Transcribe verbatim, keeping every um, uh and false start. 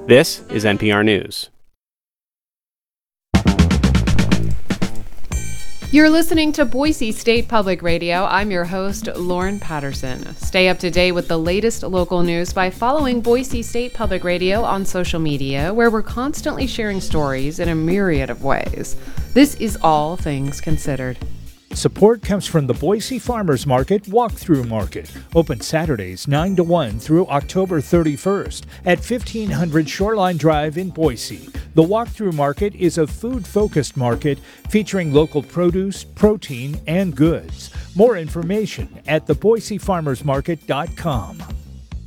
This is N P R News. You're listening to Boise State Public Radio. I'm your host, Lauren Patterson. Stay up to date with the latest local news by following Boise State Public Radio on social media, where we're constantly sharing stories in a myriad of ways. This is All Things Considered. Support comes from the Boise Farmers Market Walkthrough Market, open Saturdays nine to one through October thirty-first at fifteen hundred Shoreline Drive in Boise. The Walkthrough Market is a food-focused market featuring local produce, protein, and goods. More information at the boise farmers market dot com.